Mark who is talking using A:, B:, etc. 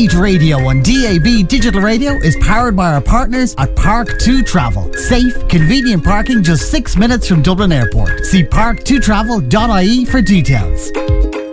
A: Beat Radio on DAB Digital Radio is powered by our partners at Park2 Travel. Safe, convenient parking just 6 minutes from Dublin Airport. See park2travel.ie for details.